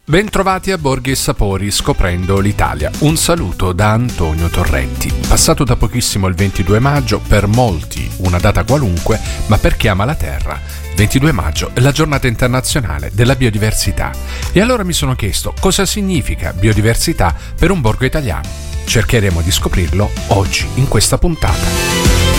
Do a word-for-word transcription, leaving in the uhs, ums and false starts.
Bentrovati a Borghi e Sapori scoprendo l'Italia. Un saluto da Antonio Torretti. Passato da pochissimo il ventidue maggio, per molti una data qualunque, ma per chi ama la terra, il ventidue maggio è la giornata internazionale della biodiversità. E allora mi sono chiesto cosa significa biodiversità per un borgo italiano. Cercheremo di scoprirlo oggi in questa puntata.